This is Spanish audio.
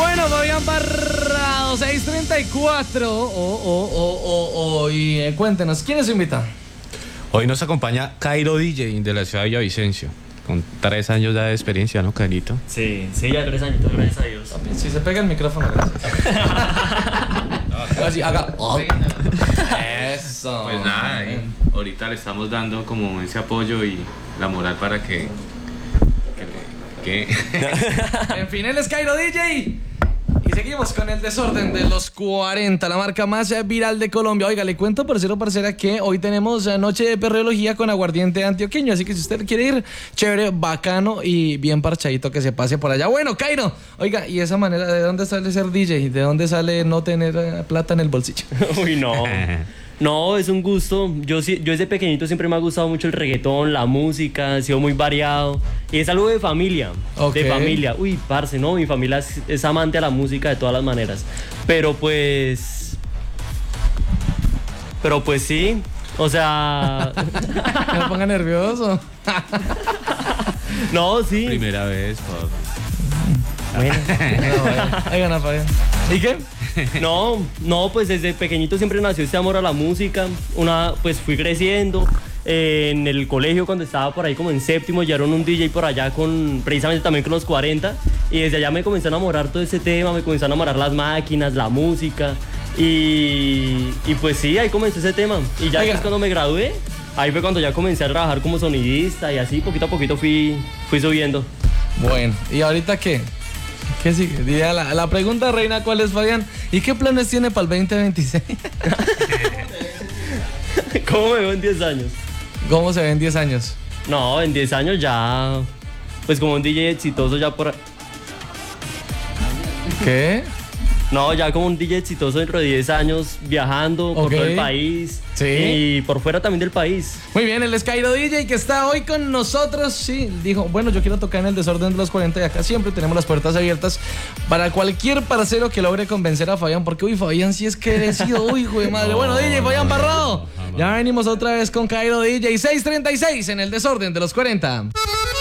Bueno, Fabián Barrado, 6:34. Y cuéntenos, ¿quién es su invitado? Hoy nos acompaña Cairo DJ de la ciudad de Villavicencio, con 3 años ya de experiencia, ¿no, Cairito? Sí, ya 3 añitos, gracias a Dios. Si se pega el micrófono, gracias. Así, haga. Eso. Pues nada, ahorita le estamos dando como ese apoyo y la moral para que En fin, él es Cairo DJ. Y seguimos con el desorden de los 40, la marca más viral de Colombia. Oiga, le cuento, parcero, parcera, que hoy tenemos noche de perreología con aguardiente antioqueño. Así que si usted quiere ir, chévere, bacano y bien parchadito, que se pase por allá. Bueno, Cairo, oiga, ¿y esa manera de dónde sale ser DJ? ¿De dónde sale no tener plata en el bolsillo? Uy, no. No, es un gusto. Yo desde pequeñito siempre me ha gustado mucho el reggaetón, la música, ha sido muy variado. Y es algo de familia. Okay. De familia. Uy, parce, no, mi familia es amante a la música de todas las maneras. Pero pues sí. O sea. No me ponga nervioso. No, sí. primera vez, papi. Bueno. Oigan, Fabián. ¿Y qué? No, pues desde pequeñito siempre nació este amor a la música. Pues fui creciendo. En el colegio, cuando estaba por ahí como en séptimo, llevaron un DJ por allá precisamente también con los 40. Y desde allá me comencé a enamorar todo ese tema, me comencé a enamorar las máquinas, la música. Y pues sí, ahí comenzó ese tema. Y ya después cuando me gradué, ahí fue cuando ya comencé a trabajar como sonidista y así poquito a poquito fui subiendo. Bueno, ¿y ahorita qué? ¿Qué sigue? Diría la pregunta reina, ¿cuál es, Fabián? ¿Y qué planes tiene para el 2026? ¿Cómo me veo en 10 años? ¿Cómo se ve en 10 años? No, en 10 años ya, pues como un DJ exitoso ya por... ¿Qué? No, ya como un DJ exitoso dentro de 10 años, viajando por todo el país. Sí. Y por fuera también del país. Muy bien, el Cairo DJ que está hoy con nosotros. Sí, dijo, bueno, yo quiero tocar en el desorden de los 40 y acá siempre tenemos las puertas abiertas para cualquier parcero que logre convencer a Fabián. Porque, uy, Fabián sí es crecido, uy, hijo de madre. Bueno, DJ Fabián Barrado. Ya venimos otra vez con Cairo DJ 6:36 en el desorden de los 40.